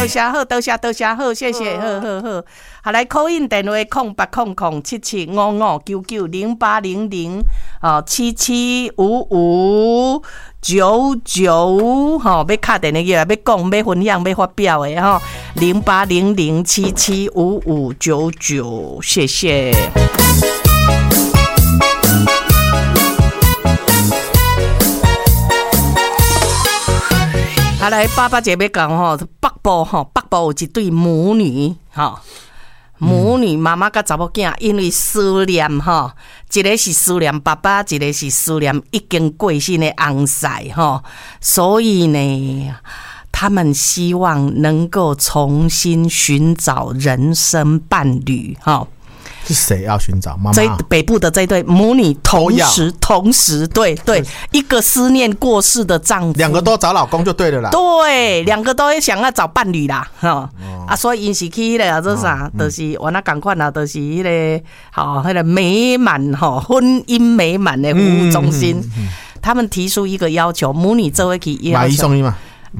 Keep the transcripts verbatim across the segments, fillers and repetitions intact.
多谢好，多谢多谢好，谢谢，好好好。好，来call in电话空八空空七七五五九九零八零零哦七七五五九九吼，要敲电话要讲要分享要发表的吼，零八零零七七五五九九，谢谢。好，来爸爸姐要讲吼，北部吼，北部有一对母女吼。母女妈妈甲查某囝，因为思念吼，一个是思念爸爸，一个是思念已经过身的翁婿吼，所以呢，他们希望能够重新寻找人生伴侣吼。 是谁要寻找？妈妈。 这北部的这对母女同时同时对对，一个思念过世的丈夫， 两个都找老公就对了啦。 对，两个都想要找伴侣啦，哈、哦哦、啊，所以因是去迄个做啥，就、哦嗯、是我那赶快啦，就是迄、那个好，迄、那个美满哈，婚姻美满的服务中心、嗯嗯嗯，他们提出一个要求，母女这位去要求买一送一嘛。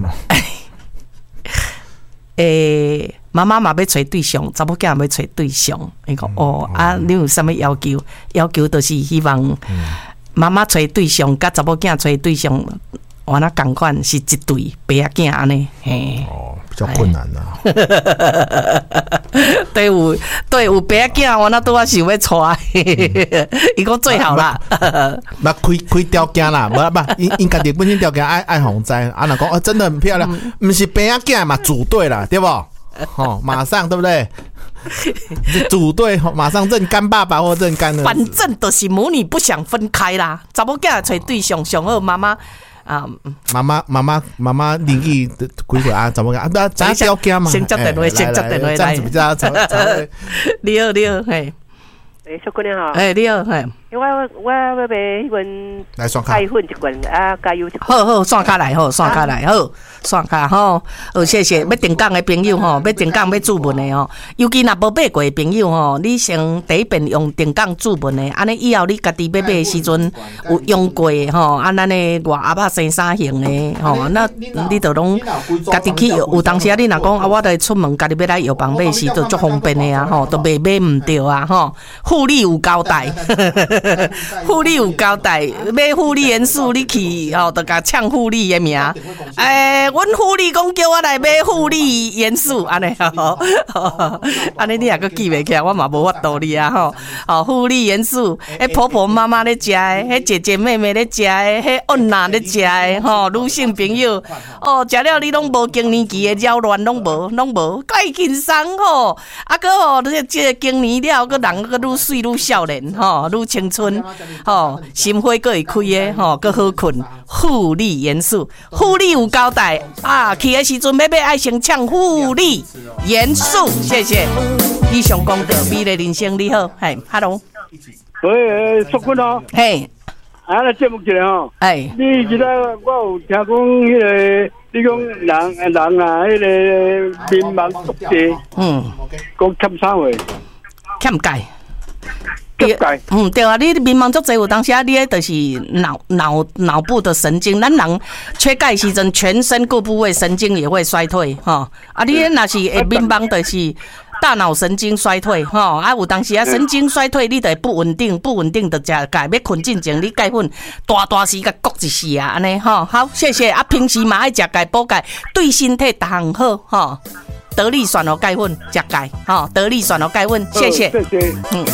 诶，妈妈嘛要找对象，查某囝要找对象。伊讲哦，啊，你有啥物要求？要求就是希望妈妈找对象，甲查某囝找对象，我那共款是一对爸仔囝安尼。嘿， 哦，比较困难啦、 啊。对，有对有爸仔囝，我那拄啊想要带，伊讲最好啦。 那开开条件啦，不不，因因家己本身条件爱爱红在，啊，那讲哦，真的很漂亮，不是爸仔囝嘛，组队啦，对不？哦，马上对不对？组队马上认干爸爸或认干的， 反正就是母女不想分开啦。查某囝找对象，上好妈妈啊， 妈妈妈妈妈妈灵异的鬼鬼啊，怎么个啊？不，咱条件嘛， 先接电话，先接电话来， 这样子比较才才。 你好，你好，嘿， 诶，小姑娘好， 诶，你好，嘿。 我我要买迄份来刷卡， 钙粉一罐啊，加油一罐。 好好，刷卡来，好，刷卡来，好，刷卡吼。好，谢谢。要定岗的朋友吼，要定岗要注文的吼，尤其若无买过的朋友吼，你先第一遍用定岗注文的，安尼以后你家己要买的时阵有用过的吼，啊，咱的外鸭仔生三型的吼，那你就拢家己去有当时啊，你若讲啊，我得出门家己要来药房买时，就足方便的啊，吼，都袂买唔着啊，吼，护理有交代。护理有交代，买护理元素你去吼，就甲呛护理的名。诶，阮护理讲叫我来买护理元素，安尼吼，安尼你也阁记袂起来，我嘛无法度你啊吼。哦，护理元素，迄婆婆妈妈咧食的，迄姐姐妹妹咧食的，迄囡仔咧食的，吼，女性朋友，哦，食了你拢无更年期的扰乱，拢无，拢无，介轻松吼。啊，搁吼，这这个更年了，搁人搁愈水愈少年，吼，愈青春。吼，心花阁会开的，吼，阁好困。护理元素，护理有交代啊，去的时阵要买爱先抢护理元素，谢谢。以上讲到美丽人生，你好，嘿 ，Hello， 喂，淑君哦， 嘿， 啊，来节目一下吼， 哎， 你记得我有听讲迄个，你讲人人啊，迄个民望足低，嗯，讲欠啥话？ 欠钙。嗯，对啊，你民望足侪，有当时啊，你迄就是脑脑脑部的神经，咱人缺钙时阵，全身各部位神经也会衰退，吼。啊，你若是会民望就是大脑神经衰退，吼。啊，有当时啊，神经衰退，你就会不稳定，不稳定的食钙，要困进前，你钙粉大大时甲割一丝啊，安尼吼。好，谢谢啊，平时嘛爱食钙补钙，对身体逐项好，吼。得力选哦钙粉，食钙，吼，得力选哦钙粉，谢谢， 谢谢， 嗯。